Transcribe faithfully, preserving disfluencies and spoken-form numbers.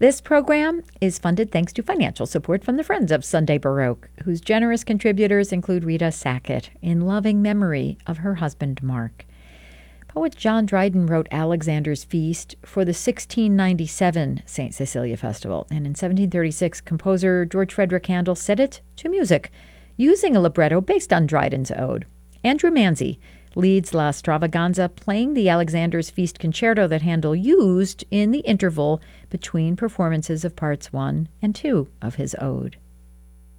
This program is funded thanks to financial support from the Friends of Sunday Baroque, whose generous contributors include Rita Sackett, in loving memory of her husband, Mark. Poet John Dryden wrote Alexander's Feast for the sixteen ninety-seven Saint Cecilia Festival, and in seventeen thirty-six, composer George Frederick Handel set it to music, using a libretto based on Dryden's ode. Andrew Manzi leads La Stravaganza, playing the Alexander's Feast concerto that Handel used in the interval between performances of parts one and two of his ode.